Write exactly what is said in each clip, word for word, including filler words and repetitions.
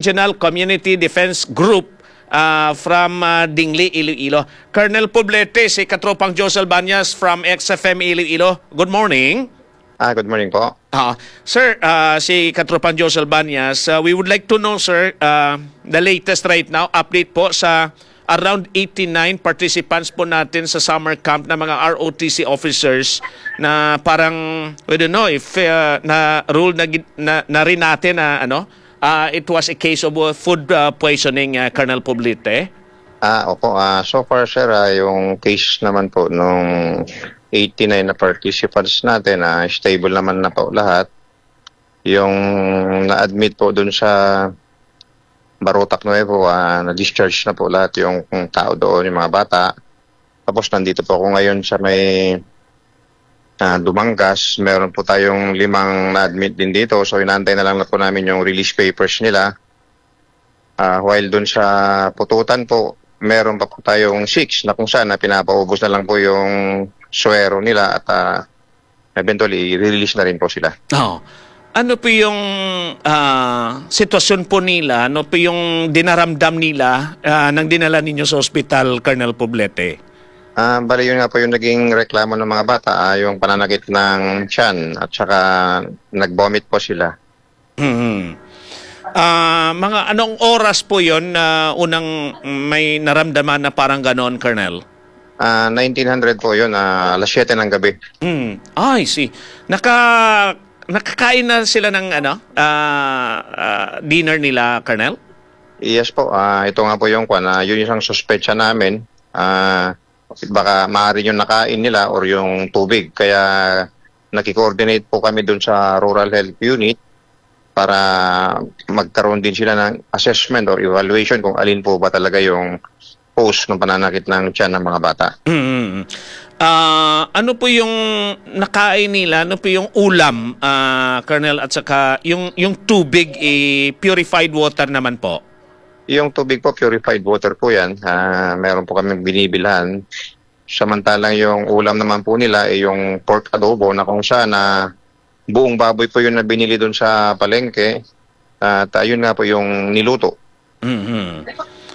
Regional Community Defense Group uh, from uh, Dingli, Iloilo. Colonel Poblete, si Katropang Jose Albanyas from X F M Iloilo. Good morning. Ah, good morning po. Uh, sir, uh, si Katropang Jose Albanyas, uh, we would like to know, sir, uh, the latest right now, update po sa around eighty-nine participants po natin sa summer camp na mga R O T C officers na parang, we don't know if uh, na rule na, na, na rin natin na ano, uh, it was a case of uh, food uh, poisoning, uh, Colonel Poblete. Ah, opo. Ah, so far, sir, ah, yung case naman po nung eighty-nine na participants natin, ah, stable naman na po lahat. Yung na-admit po dun sa Barotac Nuevo, ah, na-discharge na po lahat yung, yung tao doon, yung mga bata. Tapos nandito po ako ngayon sa may ah, Dumangas. Meron po tayong limang na-admit din dito. So inaantay na lang na po namin yung release papers nila. Ah, while dun sa Pututan po, meron pa po tayong six na kung saan na pinapaubos na lang po yung swero nila at uh, eventually i-release na rin po sila. Oh. Ano po yung uh, sitwasyon po nila, ano po yung dinaramdam nila uh, nang dinala ninyo sa ospital, Colonel Poblete? Ah, bali yun nga po yung naging reklamo ng mga bata, ah, yung pananakit ng tiyan at saka nag-vomit po sila. Hmm. Uh, mga anong oras po yun na uh, unang may naramdaman na parang ganon, Colonel? Ah, nineteen hundred po yun, ah, alas siyete ng gabi. Hmm. Ay, see. Naka, nakakain na sila ng ano, uh, uh, dinner nila, Colonel? Yes po, ah, ito nga po yung kwan, ah, yun yung isang suspetsya namin. Ah, baka maaari yung nakain nila or yung tubig. Kaya nakikoordinate po kami dun sa Rural Health Unit para magkaroon din sila ng assessment or evaluation kung alin po ba talaga yung cause ng pananakit ng tiyan ng mga bata. Mm-hmm. Uh, ano po yung nakain nila? Ano po yung ulam, uh, Colonel? At saka yung, yung tubig, eh, purified water naman po? Yung tubig po, purified water po yan. Uh, meron po kami binibilhan. Samantalang yung ulam naman po nila ay eh, yung pork adobo na kung saan na buong baboy po yun na binili doon sa palengke at uh, yun nga po yung niluto. Mm-hmm.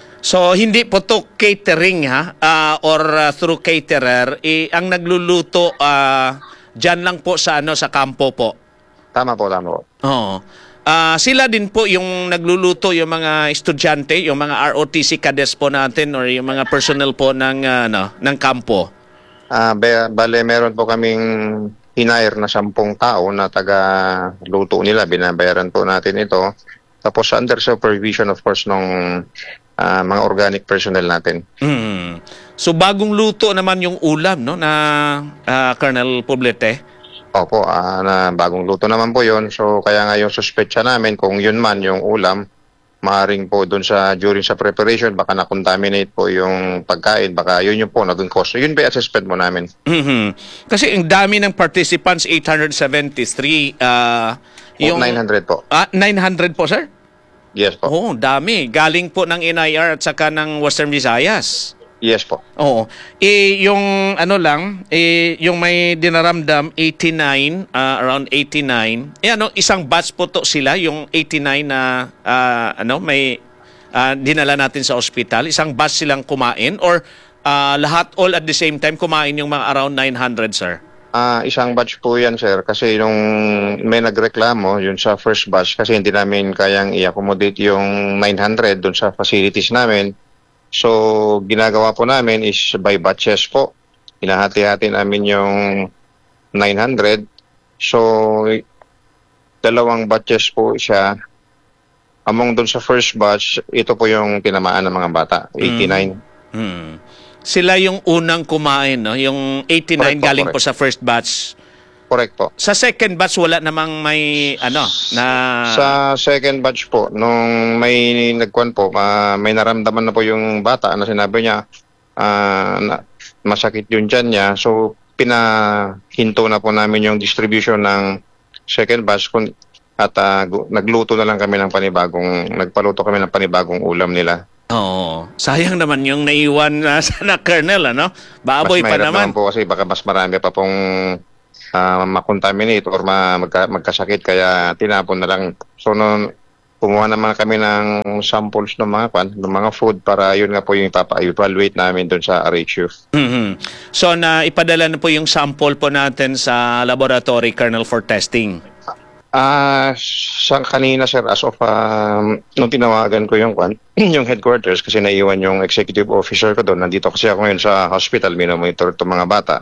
So hindi po to catering ha uh, or uh, through caterer, eh, ang nagluluto uh, dyan lang po sa ano sa kampo po. Tama po, tama po. Oo. Uh, sila din po yung nagluluto, yung mga estudyante, yung mga R O T C cadets po natin or yung mga personnel po ng uh, ano ng kampo. Ah, uh, bale meron po kaming hinair na sampung tao na taga-luto nila. Binabayaran po natin ito. Tapos under supervision of course ng uh, mga organic personnel natin. Mm. So bagong luto naman yung ulam no na uh, Colonel Poblete? Opo, uh, na bagong luto naman po yon. So kaya nga yung suspetsya namin kung yun man yung ulam, maaring po doon sa during sa preparation baka na-contaminate po yung pagkain, baka yun yung po naging cause. Yun ba assessment mo namin? Mm-hmm. Kasi ang dami ng participants, eight hundred seventy-three. Uh, yung, nine hundred po. Ah, nine hundred po, sir? Yes po. Oo, dami. Galing po ng N I R at saka ng Western Visayas. Yes po. Oo. Eh, yung ano lang, eh, yung may dinaramdam, eighty-nine, uh, around eighty-nine. Eh, ano, isang batch po to sila, yung eighty-nine na, uh, ano, may uh, dinala natin sa ospital. Isang batch silang kumain or uh, lahat all at the same time kumain yung mga around nine hundred, sir? Ah, uh, isang batch po yan, sir. Kasi nung may nagreklamo, yun sa first batch, kasi hindi namin kayang i-accommodate yung nine hundred dun sa facilities namin. So, ginagawa po namin is by batches po. Hinahati-hati namin yung nine hundred. So, dalawang batches po siya. Among dun sa first batch, ito po yung tinamaan ng mga bata, eighty-nine. Mm. Mm. Sila yung unang kumain, no? Yung eighty-nine Correct po, galing correct. po sa first batch. Correct po. Sa second batch, wala namang may, ano, na... Sa second batch po, nung may nagkuhan po, uh, may naramdaman na po yung bata na sinabi niya, uh, na, masakit yung tiyan niya. So, pinahinto na po namin yung distribution ng second batch at uh, nagluto na lang kami ng panibagong, nagpaluto kami ng panibagong ulam nila. Oo. Sayang naman yung naiwan na sana, Colonel, ano? Baboy pa naman. Mas mahirap naman po kasi baka mas marami pa pong uh, makontaminate or ma magka magkasakit kaya tinapon na lang. So, no, kumuha naman kami ng samples ng mga kwan, ng mga food para yun nga po yung ipapa-evaluate namin doon sa R H U. Mhm. So na ipadala na po yung sample po natin sa laboratory, Colonel, for testing. Ah, sa kanina sir, as of um, nung tinawagan ko yung kwan, yung headquarters kasi naiwan yung executive officer ko doon. Nandito kasi ako ngayon sa hospital, minomonitor itong mga bata.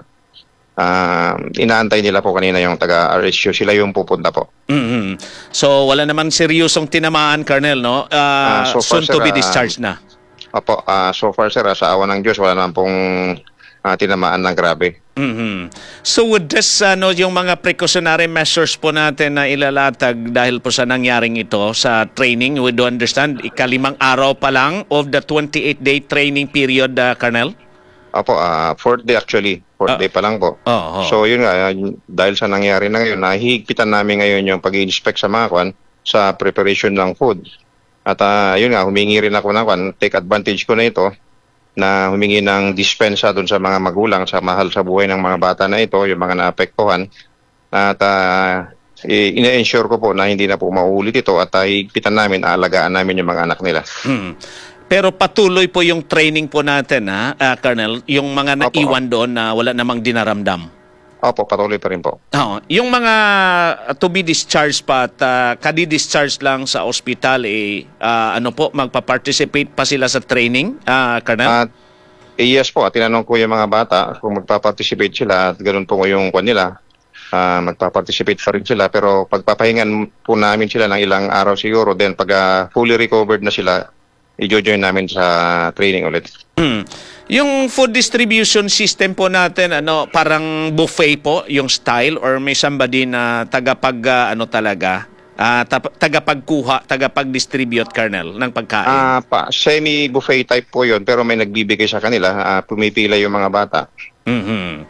Ah, inaantay nila po kanina yung taga R H U, sila yung pupunta po. Mhm. So wala naman seryosong tinamaan, Colonel, no? Ah, Ah, so far, soon to sir, be ah, discharged na. Opo, ah, so far sir, ah, sa awa ng Diyos, wala naman pong ah, tinamaan ng grabe. Mhm. So with this, ano, yung mga precautionary measures po natin na ilalatag dahil po sa nangyaring ito sa training, we do understand, ikalimang araw pa lang of the twenty-eight day training period, uh, Colonel? Opo, ah, fourth day actually, fourth Ah. day pa lang po. Oo. So yun nga, ah, dahil sa nangyari na ngayon, nahihigpitan namin ngayon yung pag-inspect sa mga kwan, sa preparation ng food. At ah, yun nga, humingi rin ako ng kwan, take advantage ko na ito, na humingi ng dispensa doon sa mga magulang sa mahal sa buhay ng mga bata na ito, yung mga naapektuhan. At uh, ina-ensure ko po na hindi na po mauulit ito at uh, higpitan namin, aalagaan namin yung mga anak nila. Hmm. Pero patuloy po yung training po natin, ha, uh, Colonel, yung mga naiwan doon na wala namang dinaramdam. Opo, patuloy pa rin po. Oo. Yung mga to be discharged pa at uh, kadi-discharge lang sa ospital, eh, ah, ano po, magpa-participate pa sila sa training, ah, Colonel? At eh, yes po, at tinanong ko yung mga bata kung magpa-participate sila at ganoon po yung kwan nila. Ah, magpa-participate pa rin sila pero pagpapahingan po namin sila ng ilang araw siguro, then pag ah, fully recovered na sila, i-join namin sa training ulit. Hmm. Yung food distribution system po natin, ano, parang buffet po yung style, or may somebody na tagapag ah, ano talaga, ah, tap- tagapagkuha, tagapag-distribute, Colonel, ng pagkain. Ah, pa, semi-buffet type po yun pero may nagbibigay sa kanila, ah, pumipila yung mga bata. Mhm.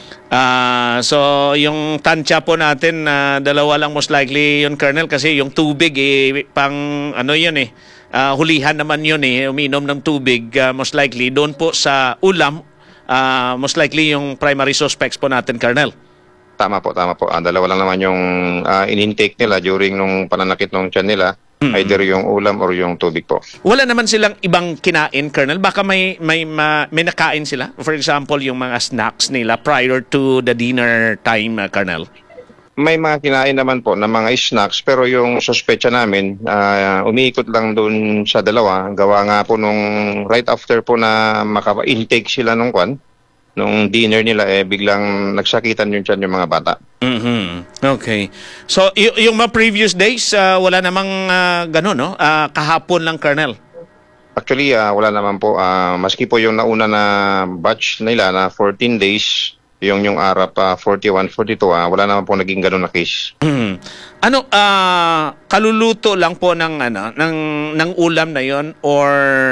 Ah, so yung tansya po natin na dalawa lang most likely yun, Colonel, kasi yung tubig eh pang ano yun eh. Ah, hulihan naman yun eh, uminom ng tubig, ah, most likely doon po sa ulam, ah, most likely yung primary suspects po natin, Colonel. Tama po, tama po. Ah, dalawa lang naman yung ah, in-intake nila during nung pananakit ng tiyan nila, either yung ulam or yung tubig po. Wala naman silang ibang kinain, Colonel. Baka may may ma- may nakain sila. For example, yung mga snacks nila prior to the dinner time, uh, Colonel. May mga kinain naman po na mga snacks pero yung suspecha namin, ah, umiikot lang doon sa dalawa. Gawa nga po nung right after po na maka-intake sila nung kwan, nung dinner nila eh biglang nagsakitan yung tiyan yung mga bata. Mhm. Okay. So y- yung mga previous days, uh, wala namang uh, gano'n, no? Uh, kahapon lang, Colonel. Actually, ah, wala naman po. Ah, maski po yung nauna na batch nila na fourteen days, yung yung Arap ah, forty-one, forty-two, ah, wala naman po naging ganun na case. Mhm. Ano, ah, kaluluto lang po ng ano, ng ng ulam na 'yon, or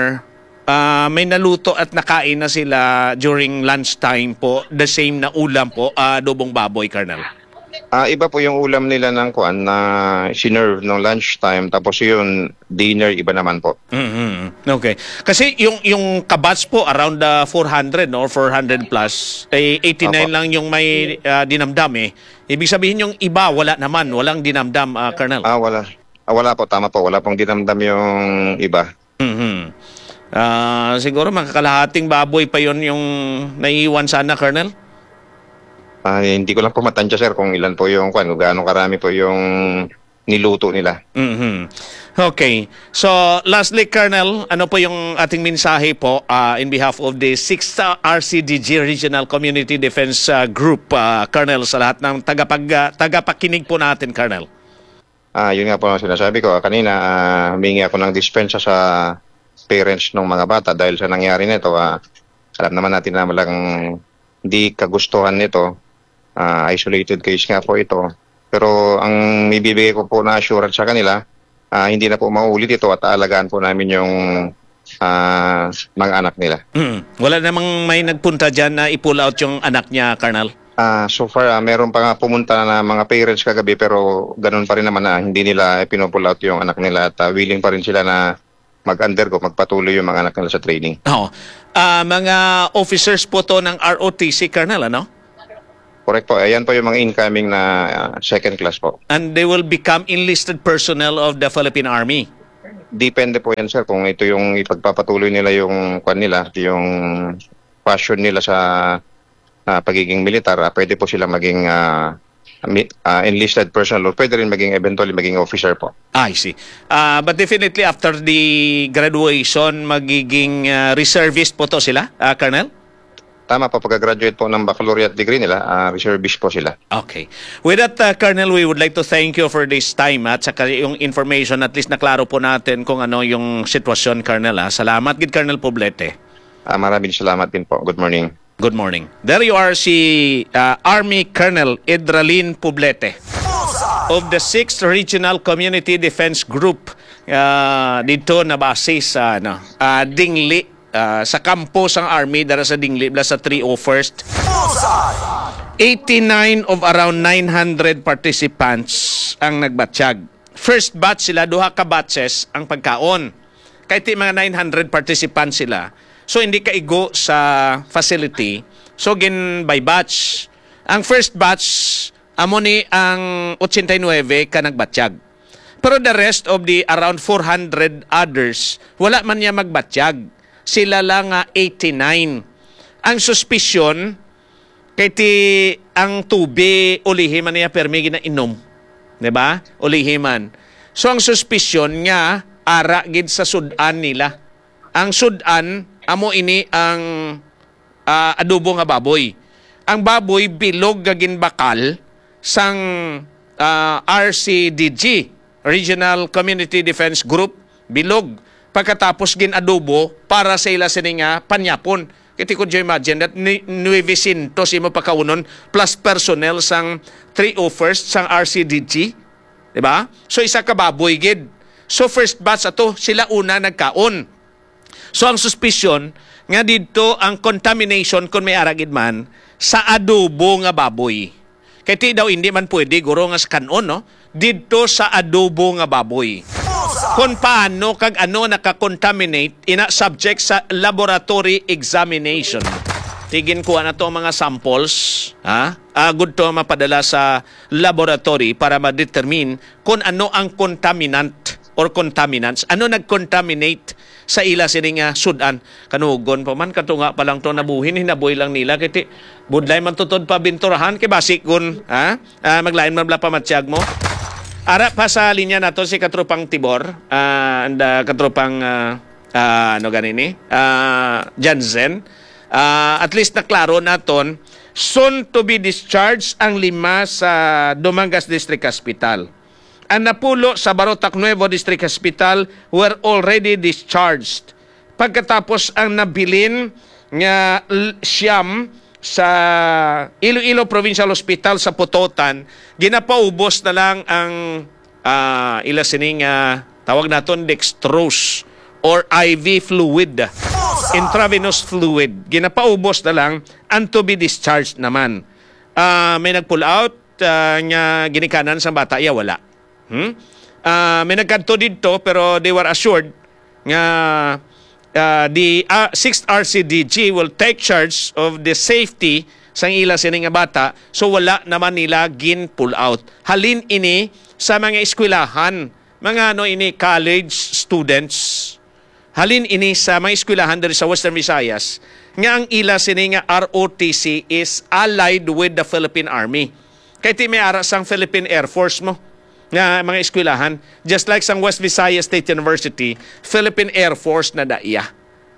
ah, may naluto at nakain na sila during lunchtime po, the same na ulam po, ah, adobong baboy, Colonel? Ah, iba po yung ulam nila ng kuan na sinerve ng lunchtime tapos yung dinner iba naman po. Mhm. Okay. Kasi yung yung kabats po around the four hundred, no, or four hundred plus, eh eighty-nine Opo. lang yung may ah, dinamdam eh. Ibig sabihin yung iba wala naman, walang dinamdam, ah, Colonel. Ah, wala. Ah, wala po, tama po. Wala pong dinamdam yung iba. Mhm. Ah, siguro makakalahating baboy pa yon yung naiiwan sana, Colonel. Ah, hindi ko lang po matansya sir kung ilan po yung kuan, kung gaano karami po yung niluto nila. Mhm. Okay. So, lastly, Colonel, ano po yung ating mensahe po ah, in behalf of the sixth R C D G Regional Community Defense ah, Group, ah, Colonel, sa lahat ng tagapag, ah, tagapakinig po natin, Colonel? Ah, yun nga po ang sinasabi ko. Kanina, ah, humingi ako ng dispensa sa parents ng mga bata dahil sa nangyari nito. Ah, alam naman natin na malang hindi kagustuhan nito. Ah, isolated case nga po ito. Pero ang ibibigay ko po na assurance sa kanila, ah, hindi na po mauulit ito at aalagaan po namin yung ah, mga anak nila. Mhm. Wala namang may nagpunta dyan na i-pull out yung anak niya, Colonel? Ah, so far, ah, meron pa nga pumunta na mga parents kagabi pero ganun pa rin naman na hindi nila pinupull out yung anak nila at ah, willing pa rin sila na mag-undergo, magpatuloy yung mga anak nila sa training. Oo. Ah, mga officers po to ng R O T C, Colonel, ano? Correct po. Ayan po yung mga incoming na ah, second class po. And they will become enlisted personnel of the Philippine Army. Depende po yan, sir, kung ito yung ipagpapatuloy nila yung kwan nila, yung passion nila sa ah, pagiging militar, ah, pwede po sila maging ah, mi- ah, enlisted personnel or pwede rin maging eventually maging officer po. I see. Uh, but definitely after the graduation, magiging uh, reservist po to sila, uh, Colonel? Tama po, pagka-graduate po ng baccalaureate degree nila, ah, reservist po sila. Okay. With that, uh, Colonel, we would like to thank you for this time at saka yung information, at least naklaro po natin kung ano yung sitwasyon, Colonel. Ha? Salamat, gid Colonel Poblete. Ah, maraming salamat din po. Good morning. Good morning. There you are, si uh, Army Colonel Edralin Poblete of the sixth Regional Community Defense Group uh, dito na base sa ano, uh, Dingli, uh, sa campus ng Army dara sa Dingli, bla sa three oh first. eighty-nine of around nine hundred participants ang nagbatsyag. First batch sila, duha ka batches ang pagkaon. Kahit mga nine hundred participants sila, so hindi kaigo sa facility. So gin by batch. Ang first batch amo ni ang eighty-nine ka nagbatsyag. Pero the rest of the around four hundred others, wala man niya magbatsyag. Sila lang nga eighty-nine. Ang suspicion kay ti ang tubi ulihi man niya permi gina inom. 'Di ba? Ulihi man. So ang suspicion nga ara gid sa sudan nila. Ang sudan amo ini ang uh, adobo nga baboy. Ang baboy bilog gagin bakal sang uh, R C D G, Regional Community Defense Group, bilog. Pagkatapos gin adobo para sa ila sininga panyapon. Kiti could you imagine that nuevesinto si mo pakaunon plus personnel sang three oh first sang R C D G, di ba? So isa ka baboy gid. So first batch ato sila una nagkaon. So ang suspicion nga dito ang contamination kung may aragid man sa adobo nga baboy. Kaya ti daw hindi man pwede guro nga sa kanon, no? Dito sa adobo nga baboy. Kung paano kag ano nakakontaminate ina subject sa laboratory examination. Tigin ko na to mga samples, ha? Uh, good to mapadala sa laboratory para ma-determine kung ano ang contaminant or contaminants. Ano nag-contaminate sa ila sininga sudan. Kanugon pa man katunga pa lang to nabuhin hinaboy lang nila kiti budlay man tutod pa binturahan kay basik gun, ha? Uh, maglain man bla pamatsyag mo. Ara pa sa linya nato si Katropang Tibor, uh, and uh, Katropang uh, uh, ano ganini, uh, Jansen. Uh, at least naklaro naton, soon to be discharged ang lima sa Dumangas District Hospital. Ang napulo sa Barotac Nuevo District Hospital were already discharged. Pagkatapos ang nabilin nga siyam sa Iloilo Provincial Hospital sa Pototan, ginapaubos na lang ang uh, ila sining uh, tawag naton dextrose or I V fluid, intravenous fluid. Ginapaubos na lang and to be discharged naman. Uh, may nag-pull out uh, nga ginikanan sa bata, ya wala. Hmm? Uh, may nagkanto dito pero they were assured nga uh, the uh, sixth R C D G will take charge of the safety sang ila sining nga bata, so wala naman nila gin pull out. Halin ini sa mga eskwelahan, mga ano ini college students. Halin ini sa mga eskwelahan diri sa Western Visayas nga ang ila sining nga R O T C is allied with the Philippine Army. Kay ti may ara sang Philippine Air Force mo nga mga eskwelahan, just like sang West Visayas State University, Philippine Air Force na daiya.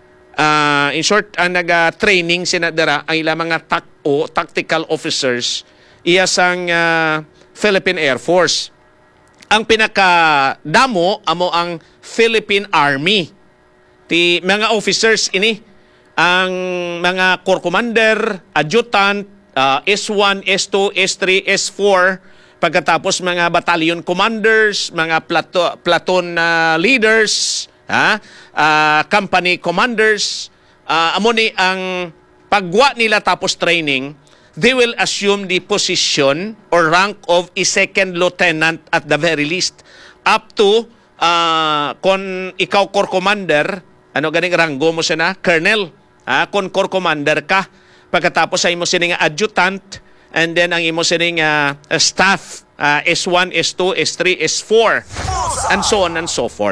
Uh, in short, ang naga-training sinadara ang ilang mga tak o tactical officers iya sang uh, Philippine Air Force. Ang pinakadamo amo ang Philippine Army. Ti mga officers ini ang mga corps commander, adjutant, uh, S one, S two, S three, S four, pagkatapos mga battalion commanders, mga plato, platoon uh, leaders, ha? Uh, company commanders, uh, amo ni ang pagwa nila tapos training, they will assume the position or rank of a second lieutenant at the very least, up to uh, kung ikaw corps commander, ano ganing ranggo mo siya na? Colonel. Ha? Kung corps commander ka, pagkatapos ay mo sining adjutant, and then ang imo sining uh, staff, uh, S one, S two, S three, S four, and so on and so forth.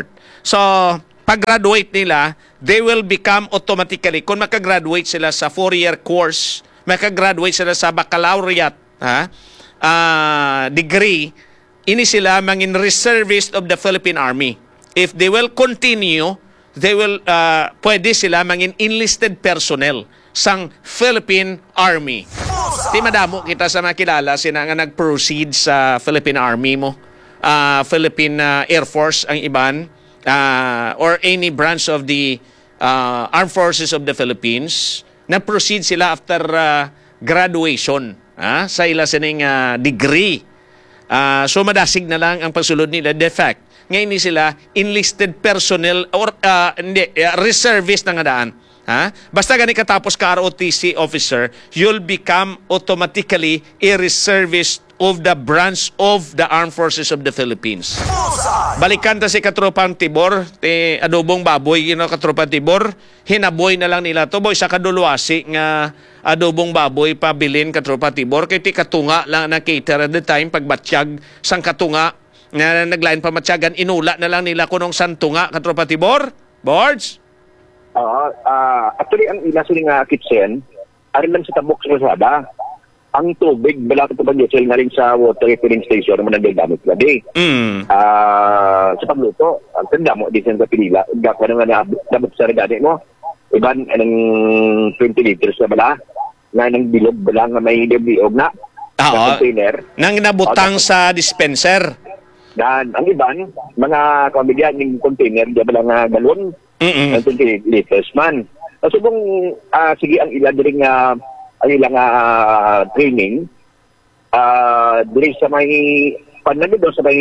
So, pag-graduate nila, they will become automatically, kung makagraduate sila sa four-year course, makagraduate sila sa baccalaureate ha, uh, degree, ini sila mangin reservist of the Philippine Army. If they will continue, they will, uh, pwede sila mangin enlisted personnel sang Philippine Army. Di madamo kita sa makilala sina nga nag-proceed sa Philippine Army mo, uh, Philippine uh, Air Force ang iban, uh, or any branch of the uh, Armed Forces of the Philippines, na-proceed sila after uh, graduation uh, sa ila sining uh, degree. Uh, so madasig na lang ang pagsulod nila. De fact, ngayon ni sila enlisted personnel or uh, hindi, uh, reservist na nga daan. Ha? Basta gani katapos ka R O T C officer, you'll become automatically a reservist of the branch of the Armed Forces of the Philippines. Balikan ta si Katropang Tibor, ti adobong baboy, you know, Katropang Tibor, hinaboy na lang nila to, boy, sa kaduluasi nga adobong baboy pabilin Katropang Tibor, kay ti katunga lang na cater at the time, pagbatsyag sang katunga, na naglain pa matsyagan, inula na lang nila kunong santunga Katropang Tibor, boards? Uh, uh, actually, ang inasuling nga kitchen, arin lang sa tabok sa Rosada, ang tubig, bala ka ito pag-diesel na rin sa water refilling station na nagagamit gabi. Mm. Uh, sa pagluto, ang tanda mo, di sa Pinila, gakwa na nga nabot sa regani mo, iban, anong twenty liters na bala, nga nang bilog bala nga may liog na, na container. Nang nabutang uh, sa dispenser. Dan, ang iban, mga kamilyan yung container, di bala nga galon, Mm-mm. ang twenty liters man. So, kung uh, sige ang ilan din nga ang ilang uh, training, uh, diri sa may panagod sa may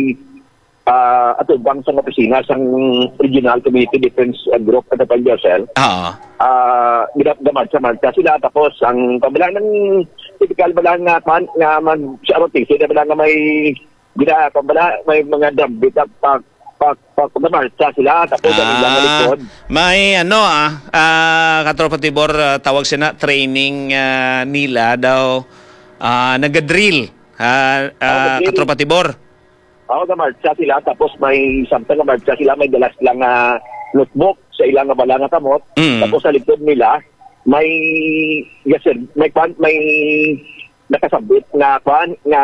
uh, atubang sa opisina sang Regional Community Defense Group at the Yourself. Ah. Uh, ginagamat-samatsa sila tapos ang pabila ng typical bala nga pan nga mag sa R O T C, bala nga may gina pabila may mga dambit at pag pag pagmarcha sila tapos ang ilang likod. May ano ah, uh, Katropa Tibor, uh, tawag sina training uh, nila daw uh, nagadrill. Uh, uh, Katropa Tibor. Oo, gamarcha sila tapos may samtang gamarcha sila may dalas lang uh, notebook sa ilang nga bala nga kamot. Mm. Tapos sa likod nila may yes sir, may pan may nakasabit na pan nga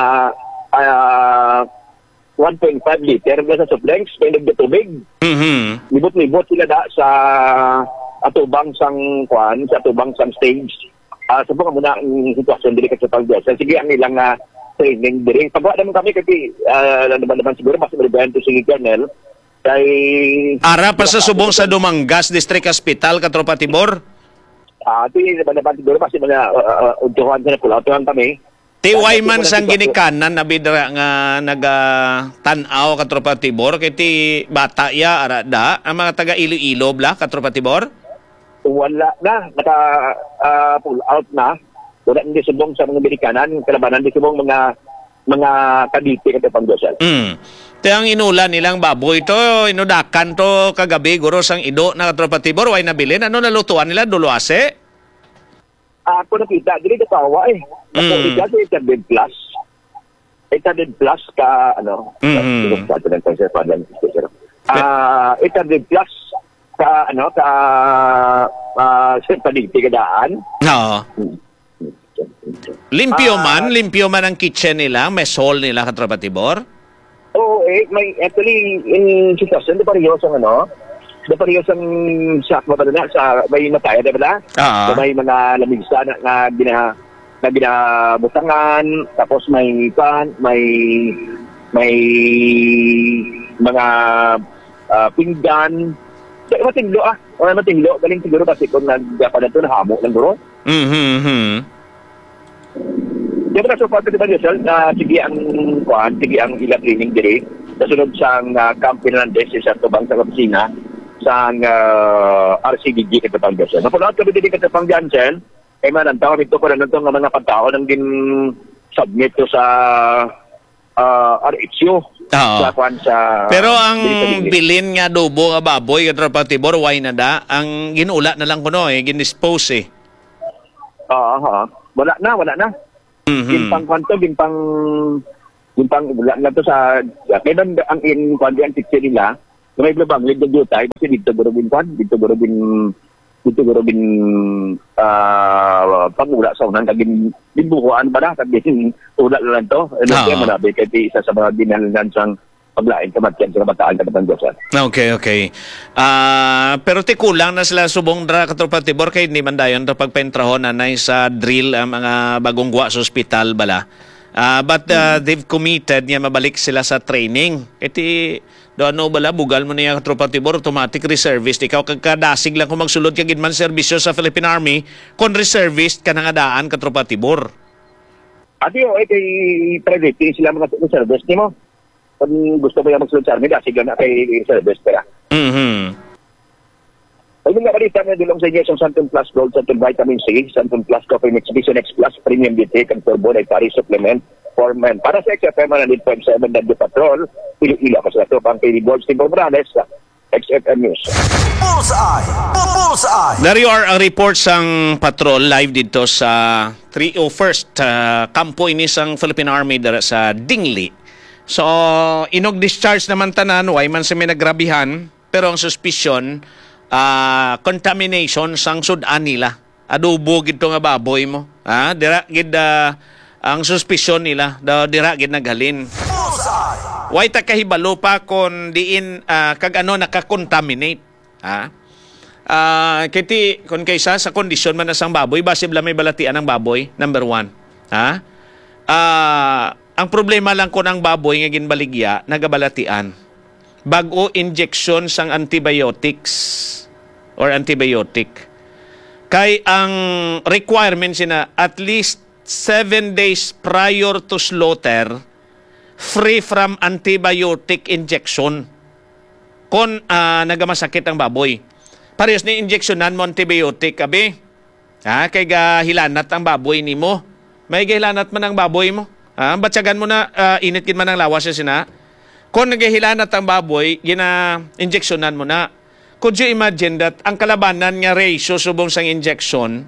uh, one point five liter na sa soft drinks, may nagdatubig. Mm-hmm. Libot-libot sila da sa atubang sang kwan, sa atubang sang stage. Uh, Subukan muna ang sitwasyon dili sa pag-desa. Sige, ang ilang uh, training diri. Pagawa naman kami kasi uh, naman siguro mas maribayan to si Colonel. Kay... Ara pa sa subong sa Dumangas District Hospital, Katropa Tibor? Ah, uh, ito naman siguro mas mga uh, uh, untuhan sa napulatuhan kami. Tiway man sang ginikanan na bidra nga naga-tanaw Katropa Tibor kay ti bata ya ara da ang mga taga Iloilo bla Katropa Tibor? Wala na, naka uh, pull out na. Wala hindi subong sa mga ginikanan, kalabanan di subong mga mga kaditi at pangdosal. Mm. Te ang inula nilang baboy to, inudakan to kagabi guro sang ido na Katropa Tibor, way nabilin ano nalutuan nila duluase? Ako nakita, dili ka tawa eh. Ako Mm. nakita sa eight hundred plus. eight hundred plus ka, ano, Mm. sa atin ng conservative speaker. Ah, eight hundred plus ka, ano, ka, ah, sa panigti kadaan. No. Limpyo Ah, man, limpyo man ang kitchen nila, may hall nila Katropa Tibor? Oo, eh, may, actually, in sitwasyon, di pareho sa, ano, di pareho sa shock mo na sa may mataya, di ba? Ah. So, may mga lamigsa na, na gina, na ginabutangan, tapos may pan, may may mga uh, pinggan. So, matinglo ah. O matinglo. Galing siguro kasi kung nagpa na ito, nahamo ng guro. Mm-hmm. Di ba na so far, di ba Yosel, na sige ang kuhan, sige ang ilang training diri, nasunod sa uh, Camp Fernandez sa Tubang sa Kapsina, sa uh, R C D G Katapang Jansen. Napulaan kami din Katapang Jansen, eh man, ang tawag ito ko na nito ng mga pagtao nang din-submit ko sa uh, R H U. Oo. Sa, kwan, sa, Pero ang dili, bilin nga adobo nga baboy Katropa Tibor, way na da, ang ginula na lang kuno eh, ginispose eh. Oo, uh, wala na, wala na. Mm-hmm. Gimpang kwanto, gimpang gimpang wala na to sa kailan ang in kwanto ang kitchen nila Kung may blabang, lid na tayo, kasi dito gurubin kwan, dito gurubin, dito gurubin, ah, pangula sa unan, kagin, dinbukuan ba na, kagin, ula na lang to. Ano Oo. kaya manabi, kahit isa sa mga dinalinan siyang paglain, kamatyan sa kabataan, kabataan Diyos. Okay, okay. Ah, pero ti kulang na sila subong dra katropa tibor kay hindi man dayon ra pagpaintrahon anay sa drill ang mga bagong guwa sa ospital bala. Ah, but uh, they've committed nga mabalik sila sa training. Iti do ano bala bugal mo niya katropa tibor automatic reservist ikaw kagkadasig lang kung magsulod kag man serbisyo sa Philippine Army kon reservist ka nga daan katropa tibor. Ati o, eh, kay private, kay sila mga service ni mo. Kung gusto mo yung magsulod sa army, kasi na kay service kaya. Mhm. Ay, mga balita na dilong sa inyo sa Santon Plus Gold, Santon Vitamin C, Santon Plus Coffee Mix, Vision X Plus, Premium D T, and Turbo Dietary Supplement for Men. Para sa X F M one hundred point seven W Patrol, ilo-ilo ako sa ito, pang K D Boards, Timbo Morales, sa X F M News. Bullseye! Bullseye! There you are ang report sang patrol live dito sa three oh first uh, kampo ini sang Philippine Army dara sa Dingli. So, inog discharge naman tanan, way man sa may nagrabihan, pero ang suspicion, uh, contamination sang sudan nila. Adobo gid to nga baboy mo. Ha? Dira gid uh, ang suspicion nila, da dira gid naghalin. Bullseye! Way ta kahibalo pa kon diin uh, kag ano nakakontaminate. Ha? Ah, kiti kon kaysa sa kondisyon man na sang baboy, base bala may balatian ang baboy, number one. Ha? Ah, ang problema lang kon ang baboy nga ginbaligya nagabalatian. Bag-o injection sang antibiotics or antibiotic. Kay ang requirement sina at least seven days prior to slaughter free from antibiotic injection kon uh, nagamasakit ang baboy. Parehas ni injeksyonan mo antibiotic abi. Ha, kay gahilanat ang baboy nimo. May gahilanat man ang baboy mo. Ha, batsagan mo na uh, init gid man ang lawas siya sina. Kung nagahilanat ang baboy, gina injeksyonan mo na. Could you imagine that ang kalabanan nga ratio subong sang injection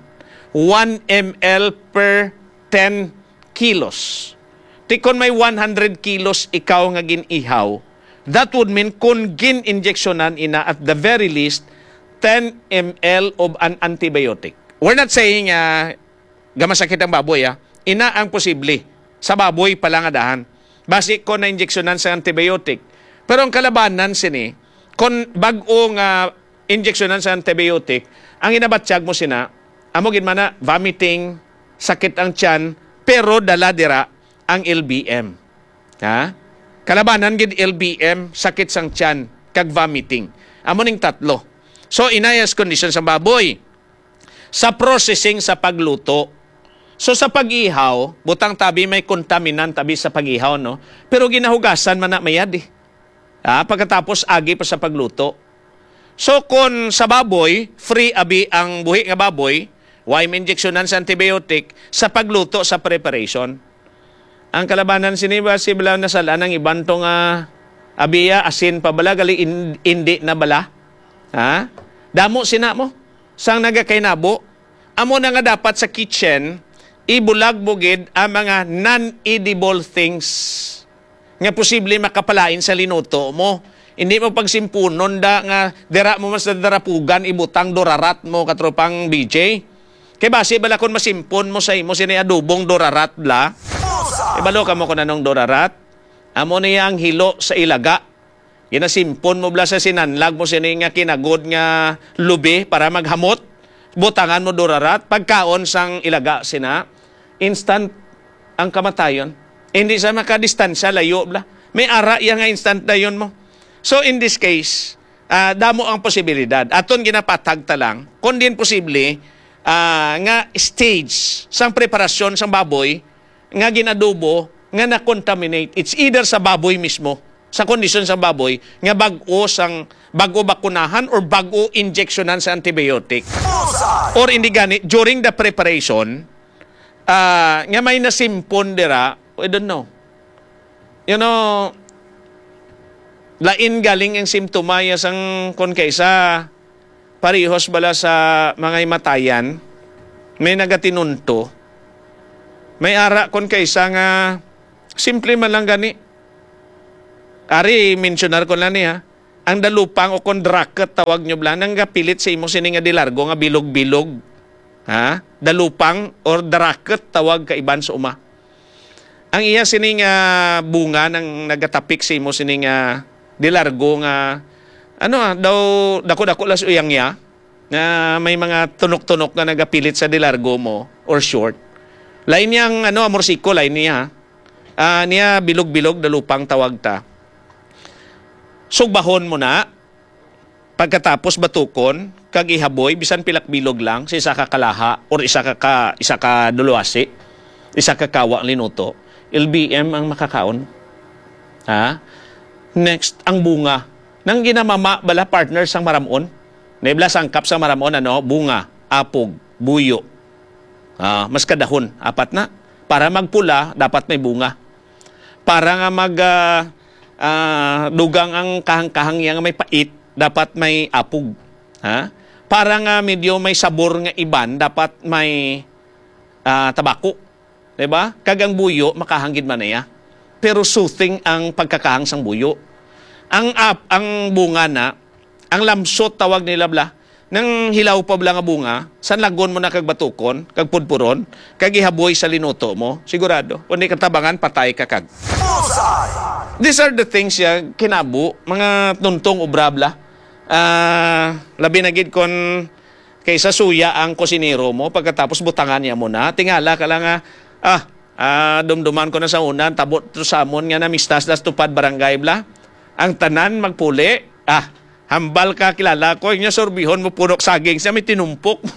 one milliliter per ten kilos. Tikon may one hundred kilos ikaw nga ginihaw. That would mean kung gin-injeksyonan ina at the very least ten milliliter of an antibiotic. We're not saying uh, gamasakit ang baboy. Ah. Ina ang posible. Sa baboy pala nga dahan. Basi ko na injeksyonan sa antibiotic. Pero ang kalabanan sini, kung bag-o nga injeksyonan sa antibiotic, ang inabatsyag mo sina, amo gid man na vomiting, sakit ang tiyan, pero dala dira ang L B M. Ha? Kalabanan gid L B M, sakit sang tiyan, kag vomiting. Amo ning tatlo. So inayas condition sa baboy. Sa processing sa pagluto. So sa pag-ihaw, butang tabi may contaminant tabi sa pag-ihaw, no? Pero ginahugasan man na mayad eh. Ah, pagkatapos agi pa sa pagluto. So kung sa baboy, free abi ang buhi nga baboy, why may injeksyonan sa antibiotic sa pagluto sa preparation. Ang kalabanan siniba si bala na sala ng iban tong uh, abiya asin pa bala gali in, indi na bala. Ha? Damo sina mo sang nagakainabo. Amo na nga dapat sa kitchen ibulag bugid ang mga non-edible things nga posible makapalain sa linuto mo. Hindi mo pagsimpunon da nga dira mo mas darapugan ibutang dorarat mo katropang B J. Kay base bala kun masimpon mo sa imo sini adubong dorarat bla. Ibalo ka mo kun anong dorarat. Amo niya ang hilo sa ilaga. Ginasimpon mo bla sa sinanlag mo sini nga kinagod nga lubi para maghamot. Butangan mo dorarat pagkaon sang ilaga sina. Instant ang kamatayon. Hindi sa makadistansya, layo bla. May ara yang nga instant na yun mo. So in this case, uh, damo ang posibilidad. Aton ginapatag ta lang, kung din posible, uh, nga stage sang preparasyon sang baboy, nga ginadubo, nga na-contaminate. It's either sa baboy mismo, sa kondisyon sa baboy, nga bag-o sang bago bakunahan or bago injeksyonan sa antibiotic. Or hindi gani, during the preparation, uh, nga may nasimpon dira, I don't know. You know, lain galing ang simptomaya sang kon kaysa parihos bala sa mga imatayan, may nagatinunto, may ara kon kaysa nga simple man lang gani. Ari, mentionar ko lang niya, ang dalupang o kondraket tawag nyo bla nang gapilit sa imo sini nga dilargo nga bilog-bilog. Ha? Dalupang or draket tawag kaiban sa uma. Ang iya sini nga bunga nang nagatapik sa imo sini nga dilargo nga ano ah, daw dako-dako las uyang ya na may mga tunok-tunok na nagapilit sa dilargo mo or short. Lain niyang ano amorsiko lain niya. Ah niya bilog-bilog dalupang tawag ta. Sugbahon mo na pagkatapos batukon kag ihaboy bisan pilak bilog lang sa isa ka kalaha or isa ka, ka isa ka duluwasi isa ka kawa linuto L B M ang makakaon. Ha? Next ang bunga nang ginamama bala partner sang maramon naibla sangkap sa maramon ano bunga apog buyo ah mas kadahon apat na para magpula dapat may bunga para nga mag uh, Uh, dugang ang kahang-kahang yang may pait, dapat may apog. Ha? Para nga medyo may sabor nga iban, dapat may uh, tabako. Diba? Kagang buyo, makahanggid man niya. Pero soothing ang pagkakahang sang buyo. Ang ap, ang bunga na, ang lamsot tawag nila bla, nang hilaw pa bla nga bunga, san lagon mo na kag batukon, kag pudpuron, kag ihaboy sa linuto mo, sigurado. Kung di katabangan, patay ka kag. These are the things ya kinabo, mga tuntong obrabla. Uh, labi na gid kon kaysa suya ang kusinero mo, pagkatapos butangan niya mo na, tingala ka lang nga, ah, ah dumduman ko na sa unan, tabot to samon nga na mistas das tupad barangay bla. Ang tanan magpuli, ah, hambal ka kilala ko, nya sorbihon mo punok saging siya, may tinumpok mo.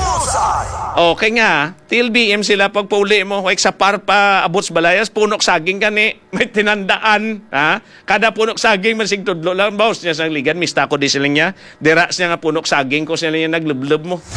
Okay nga, T L B M sila pagpauli mo, like sa par pa abots balayas, punok saging ka ni, may tinandaan. Ha? Kada punok saging, masig tudlo lang, bawas niya sa ligan, mista ko di sila niya, diras niya nga punok saging ko sila niya naglublub mo.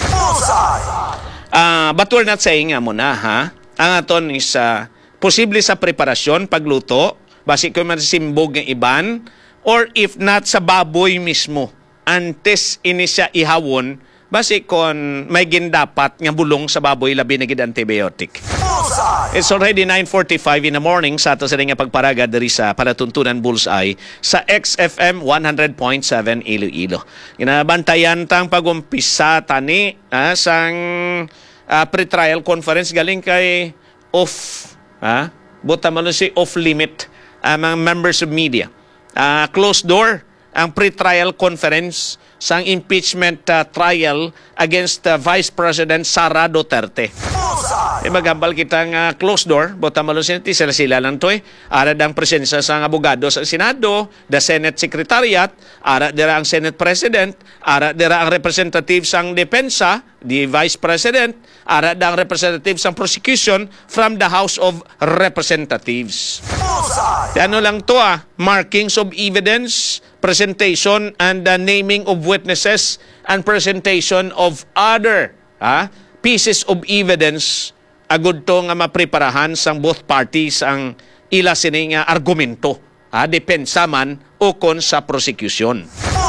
Uh, but we're not saying nga mo na, ha? Ang aton is, uh, posible sa preparasyon, pagluto, basi ko masimbog ng iban, or if not sa baboy mismo, antes ini siya ihawon, basi kon may gindapat nga bulong sa baboy labi na gid antibiotic. It's already nine forty-five in the morning sa ato sa nga pagparaga diri sa palatuntunan Bullseye sa X F M one hundred point seven Iloilo. Ginabantayan tang pagumpisa tani ah, sang uh, pre-trial conference galing kay off ha? Buta man si off limit ang uh, mga members of media. Uh, closed door ang pre-trial conference sang impeachment uh, trial against uh, Vice President Sara Duterte. E magambal kita nga closed door, bota malo sinti sila sila lang to eh. Ara ang presensya sang abogado sa Senado, the Senate Secretariat, ara dira ang Senate President, ara dira ang representative sang depensa, the Vice President, ara ang representative sang prosecution from the House of Representatives. Di ano lang to ah, markings of evidence, presentation and the naming of witnesses and presentation of other ah, pieces of evidence agud to nga mapreparahan sang both parties ang ila sini nga argumento ah, depensa man o kon sa prosecution.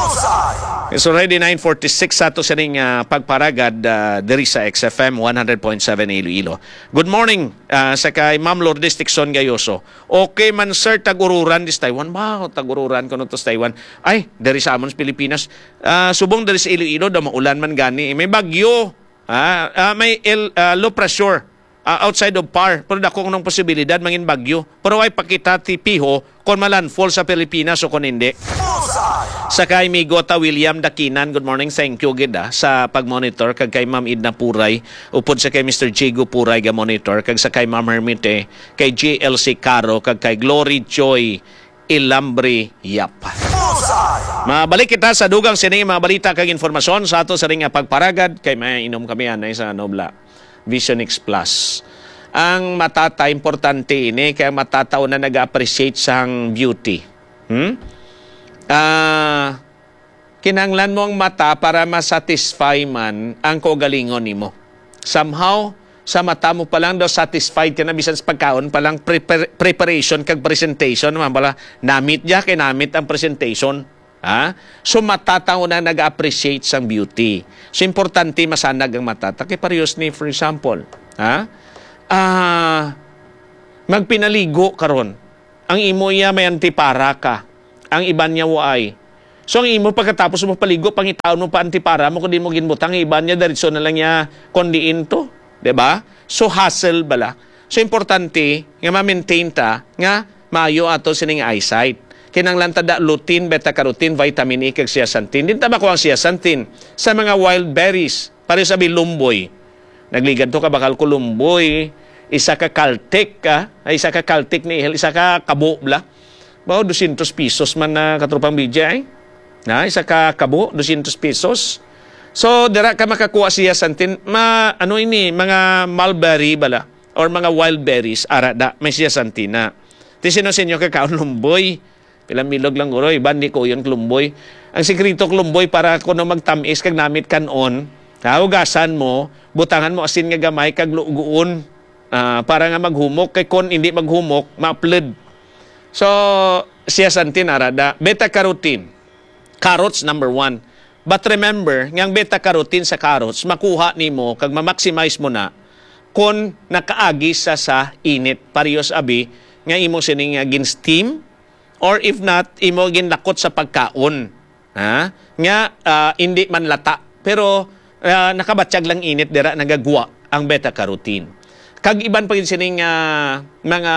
It's already nine forty-six sa to sining uh, pagparagad uh, diri sa X F M one hundred point seven Iloilo. Good morning uh, sa kay Ma'am Lourdes Dixon Gayoso. Okay man sir, tagururan dis Taiwan. Ba, tagururan ko no to Taiwan. Ay, diri sa amon sa Pilipinas. Uh, subong diri sa Iloilo da maulan man gani. May bagyo. Uh, uh, may il, uh, low pressure uh, outside of par. Pero dako ng posibilidad mangin bagyo. Pero ay pakita ti piho kon malandfall sa Pilipinas o kon hindi. Sa kay Migota William Dakinan, good morning, thank you gid ah, sa pag-monitor kag kay Ma'am Idna Puray, upod sa kay Mister Jigo Puray ga monitor kag sa kay Ma'am Hermite, kay J L C Caro kag kay Glory Joy Ilambre Yap. Mabalik kita sa dugang sini mga balita kag informasyon sa ato sa ring pagparagad kay may inom kami anay sa Nobla Vision X Plus. Ang matata importante ini kay matatao na nag-appreciate sang beauty. Hmm? Ah, uh, kinanglan mo ang mata para masatisfy man ang kaugalingon nimo. Somehow sa mata mo pa lang daw satisfied ka na bisan sa pagkaon pa lang prepar- preparation kag presentation man bala namit ya kay namit ang presentation. Ha? So matatao na nag-appreciate sang beauty. So importante masanag ang mata. Kay parehas ni for example, ha? Ah, uh, magpinaligo karon. Ang imo iya may antipara ka. Ang iban niya waay. So ang imo pagkatapos mo paligo, pangitaon mo pa antipara mo kundi mo ginbutang iban niya diretso na lang niya kondiin to, 'di ba? So hassle bala. So importante nga ma-maintain ta nga maayo ato sining eyesight. Kinanglan tada lutein, beta-carotene, vitamin E kag zeaxanthin. Din ta ba ko ang zeaxanthin sa mga wild berries, pare sabi lumboy. Nagligad to ka bakal ko lumboy, isa ka Caltech ka, ay isa ka Caltech ni isa ka kabo bla. Bao two hundred pesos man na katropang B J ay. Na isa ka kabo two hundred pesos. So dira ka makakuha siya santin ma ano ini mga mulberry bala or mga wild berries arada may siya santina. Ti sino sinyo ka kaon lumboy. Pila milog lang uroy ban di ko yon lumboy. Ang sekreto lumboy para kuno magtamis kag namit kanon, kaugasan mo, butangan mo asin nga gamay kag luguon uh, para nga maghumok kay kon hindi maghumok ma-upload. So, zeaxanthin arada, beta-carotene. Carrots number one. But remember, ngang beta-carotene sa carrots, makuha nimo kag ma-maximize mo na kung nakaagi sa sa init. Parehas abi, nga imo sining nga gin-steam or if not, imo ginlakot sa pagkaon. Ha? Nga, uh, hindi man lata. Pero, uh, nakabatsyag lang init, dira nagagwa ang beta-carotene. Kag iban pa sining uh, mga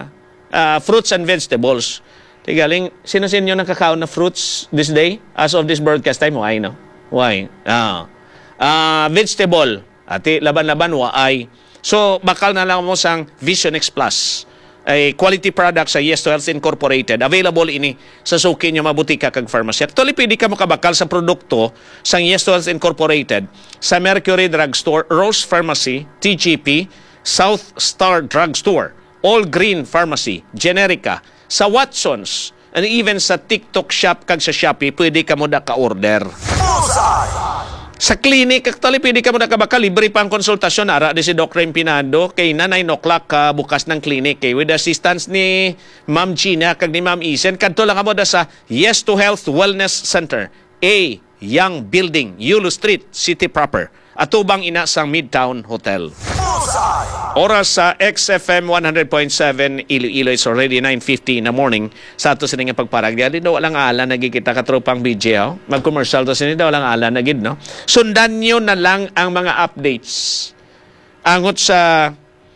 Uh, fruits and vegetables. Tigaling, sino sa inyo nakakaon na fruits this day? As of this broadcast time, why, no? Why? Ah. Uh, vegetable. Ati, laban-laban, why? So, bakal na lang mo sang Vision X Plus. A quality product sa Yes to Health Incorporated. Available ini sa suki nyo mabutika kag pharmacy. Actually, pwede ka makabakal sa produkto sa Yes to Health Incorporated sa Mercury Drugstore, Rose Pharmacy, T G P, South Star Drugstore, All Green Pharmacy, Generica, sa Watsons, and even sa TikTok Shop kag sa Shopee, pwede ka mo da ka-order. Bullseye! Sa clinic, actually, pwede ka mo da ka baka, libre pang konsultasyon, ara di si Doctor Empinado, kay na nine o'clock ka bukas ng clinic, kay with assistance ni Ma'am Gina kag ni Ma'am Isen, kadto lang mo da sa Yes to Health Wellness Center, A. Young Building, Yulo Street, City Proper, atubang ina sang Midtown Hotel. Bullseye! Oras sa X F M one hundred point seven Iloilo, it's already nine fifty in the morning. Sa ato sining pagparag di daw walang ala nagikita ka tropang B J oh. Mag-commercial to sini daw walang ala na gid no. Sundan nyo na lang ang mga updates. Angot sa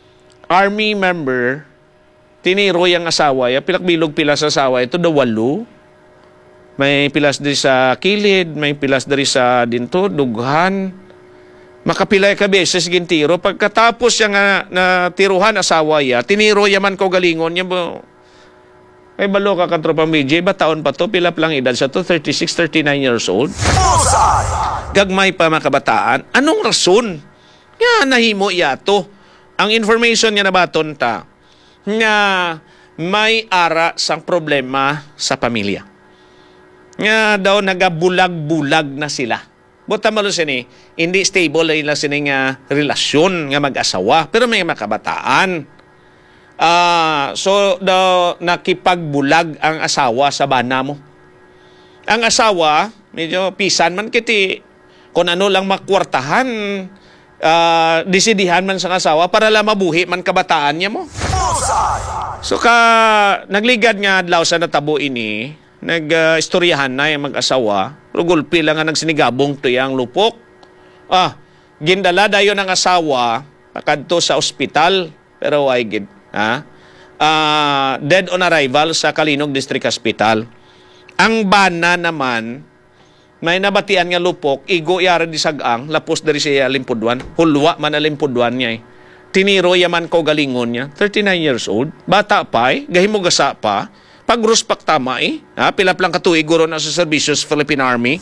army member tiniro yang asawa ya pilak-bilog pila sa asawa ito daw walo. May pilas diri sa kilid, may pilas diri sa dinto dughan. Makapilay ka beses gintiro. Pagkatapos siya nga na tiruhan asawa ya, tiniro yaman ko galingon niya ba? Ay balo ka katropang B J, ba taon pa to? Pila lang edad sa to? thirty-six, thirty-nine years old? Bullseye! Gagmay pa makabataan. Anong rason? Nga nahimo yato. Ang information niya na baton ta, nga may ara sang problema sa pamilya. Nga daw nagabulag-bulag na sila. Buta malo sini, hindi stable ay lang sining uh, relasyon nga mag-asawa. Pero may makabataan. Uh, so, daw nakipagbulag ang asawa sa bana mo. Ang asawa, medyo pisan man kiti, kung ano lang makwartahan, uh, disidihan man sa asawa para lang mabuhi man kabataan niya mo. So, ka nagligad nga adlaw sa natabo ini, nag-istoryahan uh, na yung mag-asawa, rugulpi lang nga nagsinigabong to yung lupok. Ah, gindala dayon ang asawa, pakadto sa ospital, pero ay gid. Ha? Uh, dead on arrival sa Kalinog District Hospital. Ang bana naman, may nabatian nga lupok, igo yara di sagang, lapos dari siya limpudwan, hulwa man na limpudwan niya eh. Tiniro yaman ko galingon niya, thirty-nine years old, bata pa eh, gahimugasa pa, pag-ruspak tama eh. Ha? Pilap lang katuig guro na sa Servicios Philippine Army.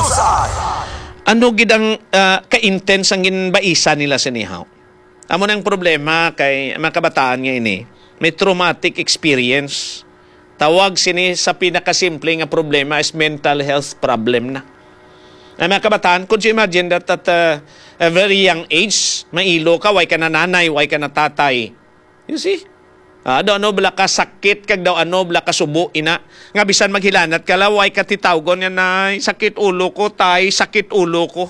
Ano gid ang uh, ka-intense ang ginbaisa nila sa nihaw? Amo nang problema kay mga kabataan nga ini. May traumatic experience. Tawag sini sa pinakasimple nga problema is mental health problem na. Ang mga kabataan, could you imagine that at uh, a very young age, mailo ka, way ka na nanay, way ka na tatay. You see? Ah, daw ano bala ka sakit kag daw ano bala ka subo ina nga bisan maghilanat ka laway ka titawgon nga na sakit ulo ko tay sakit ulo ko.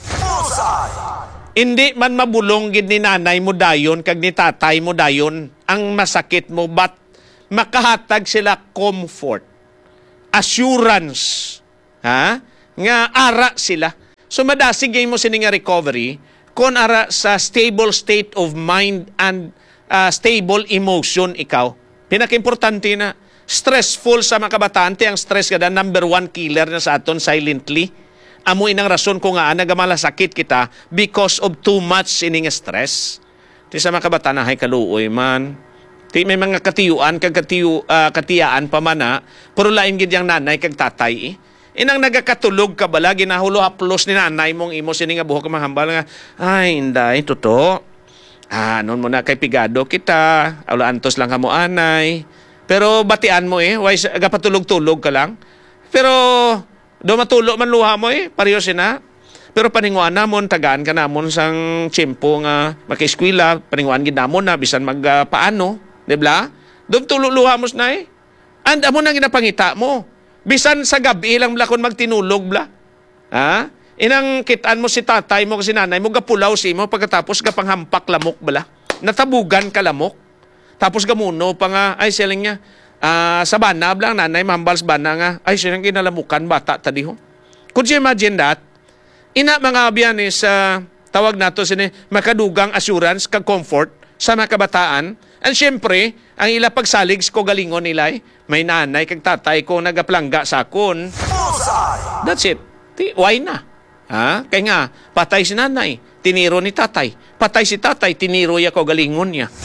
Hindi man mabulong gid ni nanay mo dayon kag ni tatay mo dayon ang masakit mo but makahatag sila comfort, assurance, Ha? Nga ara sila. So madasig mo sini nga recovery kung ara sa stable state of mind and uh, stable emotion ikaw. Pinaka-importante na stressful sa mga kabataan, ang stress kada number one killer na sa aton silently. Amo inang rason ko nga nagamalasakit kita because of too much ining stress. Ti sa mga kabataan ay kaluoy man. Ti may mga katiyuan kag katiyu uh, katiyaan pa man na, pero lain gid yang nanay kag tatay eh. Inang nagakatulog ka bala ginahulo haplos ni nanay mong imo sini nga buhok mahambal nga ay inday totoo. Ah, noon mo na kay pigado kita, awla antos lang kamo anay. Pero batian mo eh, why agapatulog-tulog ka lang. Pero do matulo man luha mo eh, pareho sina. Pero paninguan namon, tagaan ka namon sang tiyempo nga makiskwela, paninguan gid namon na bisan magpaano, uh, di ba? Do tulo luha mo na eh. And amo nang ginapangita mo. Bisan sa gabi lang bla kon magtinulog bla. Ha? Inang kitaan mo si tatay mo kasi nanay mo gapulaw si mo pagkatapos gapanghampak lamok bala. Natabugan ka lamok. Tapos gamuno pa nga ay siling niya. Uh, sa bana blang nanay mambal sa bana nga ay silang ginalamukan bata tadi ho. Could you imagine that? Ina mga abyan is uh, tawag nato sini makadugang assurance kag comfort sa mga kabataan. And syempre, ang ila pagsalig ko galingon nila eh. May nanay kag tatay ko nagaplangga sa akon. That's it. Ti, why na? Ha? Kaya nga, patay si nanay, tiniro ni tatay. Patay si tatay, tiniro ya ko galingon niya.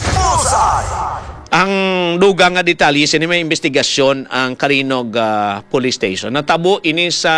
Ang dugang nga detalye, sini may investigasyon ang Karinog uh, Police Station. Natabo ini sa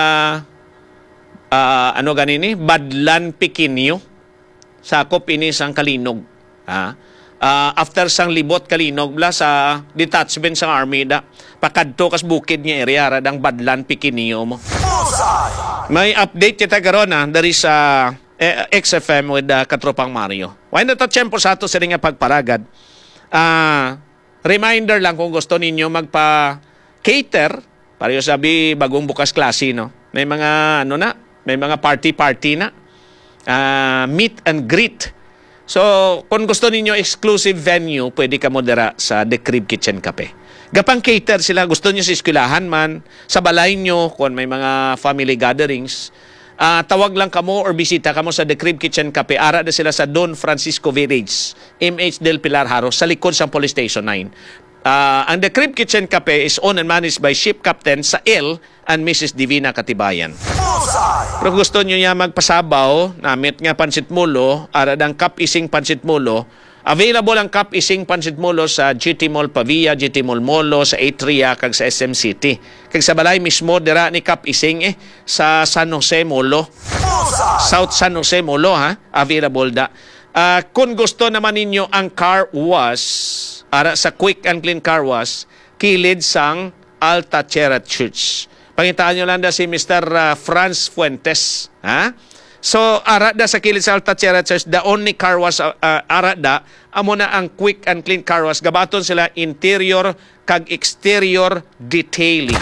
uh, ano ganini? Badlan Piquinho. Sakop ini sang Kalinog. Ha? Uh, after sang libot Kalinog bla sa detachment sang army da pakadto kas bukid nga area radang Badlan Piquinho mo. May update kita karon na dari sa uh, X F M with uh, Katropang Mario. Why na to tiyempo sa ato sa nga pagparagad. Uh, reminder lang kung gusto ninyo magpa-cater, pareho sabi bagong bukas klase, no? May mga, ano na, may mga party-party na. Uh, meet and greet. So, kung gusto ninyo exclusive venue, pwede ka modera sa The Crib Kitchen Cafe. Gapang cater sila, gusto nyo sa eskwelahan man, sa balay nyo, kung may mga family gatherings, Uh, tawag lang kamo or bisita kamo sa The Crib Kitchen Cafe. Ara na sila sa Don Francisco Village, M H Del Pilar Haro, sa likod sa Police Station nine. Uh, ang The Crib Kitchen Cafe is owned and managed by Ship Captain Sael and Missus Divina Katibayan. Pero gusto nyo niya magpasabaw, namit nga pansit mulo, ara ng Cup Ising Pansit Mulo. Available ang Cup Ising Pansit Mulo sa G T Mall Pavia, G T Mall Molo, sa Atria, kag sa S M City. Kag sa balay mismo, dira ni Cup Ising eh, sa San Jose Molo. South San Jose Molo, ha? Available da. Uh, kung gusto naman ninyo ang car wash, ara sa Quick and Clean Car Wash, kilid sang Altachera Church. Pangitaan nyo lang da si Mister Uh, Franz Fuentes, ha? So, ara da sa kilid sa Altachera Church, the only car wash, uh, ara da, amo na ang Quick and Clean Car Wash. Gabaton sila interior kag exterior detailing.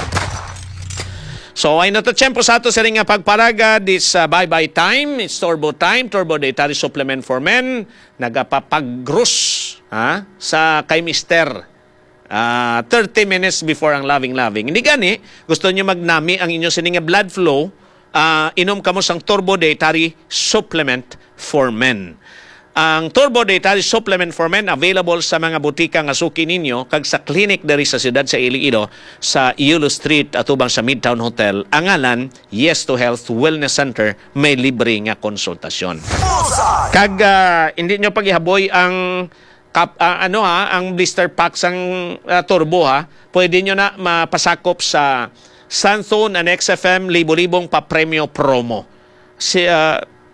So, ay na to tiyempo sa ato sa ring nga pagparaga. This uh, bye-bye time, it's turbo time, turbo dietary supplement for men. Nagapapag-gross ha, sa kay Mister Uh, thirty minutes before ang loving-loving. Hindi gani, gusto nyo magnami ang inyong sininga blood flow, uh, inom kamo sang turbo dietary supplement for men. Ang turbo dietary supplement for men available sa mga butika nga suki ninyo kag sa clinic diri sa siyudad sa Iloilo sa Yulo Street atubang sa Midtown Hotel. Ang ngalan Yes to Health Wellness Center, may libre nga konsultasyon. Kag uh, hindi nyo paghihaboy ang Kap, uh, ano ha, ang blister packs ang uh, turbo ha, pwede nyo na mapasakop sa Santhone and X F M libo-libong pa-premyo promo. Si, uh,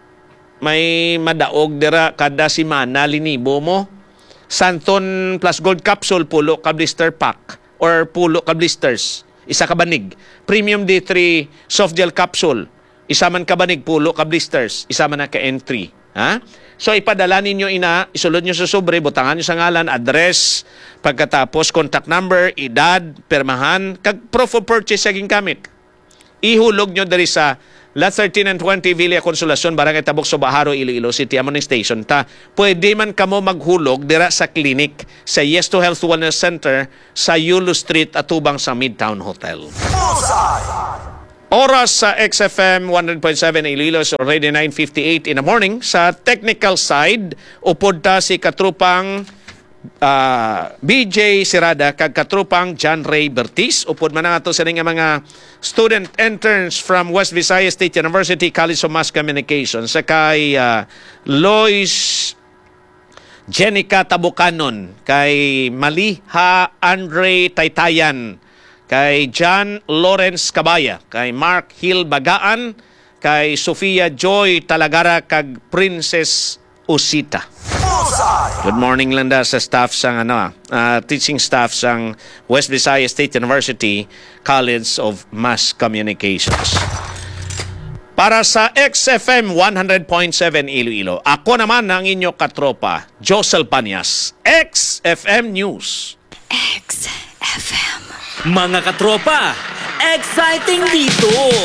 may madaog dira kada simana linibo mo. Santhone plus Gold Capsule pulo ka blister pack or pulo ka blisters. Isa ka banig. Premium D three Soft Gel Capsule. Isa man ka banig pulo ka blisters. Isa man na ka N three. Ha? So ipadala ninyo ina, isulod nyo sa sobre, butangan nyo sa ngalan, address, pagkatapos contact number, edad, permahan, kag proof of purchase saging gamit. Ihulog nyo dari sa Lot thirteen and twenty Villa Consolacion, Barangay Tabok, Sobaharo, Iloilo City, Amoning Station. Ta, pwede man kamo maghulog dira sa clinic sa Yes to Health Wellness Center sa Yulo Street atubang sa Midtown Hotel. Oras sa X F M one hundred point seven Iloilo is already nine fifty-eight in the morning. Sa technical side, upod ta si katrupang uh, B J Sirada kag katrupang John Ray Bertis. Upod man nga ito sa nga mga student interns from West Visayas State University College of Mass Communication. Sa kay uh, Lois Jenica Tabucanon, kay Maliha Andre Taytayan, kay John Lawrence Cabaya, kay Mark Hill Bagaan, kay Sofia Joy Talagara, kag Princess Osita. Bullseye. Good morning lang da sa staff sang ano, uh, teaching staff sang West Visayas State University College of Mass Communications. Para sa X F M one hundred point seven Iloilo, ako naman ang inyo katropa, Josel Panyas, X F M News. X F M. Mga katropa, exciting dito!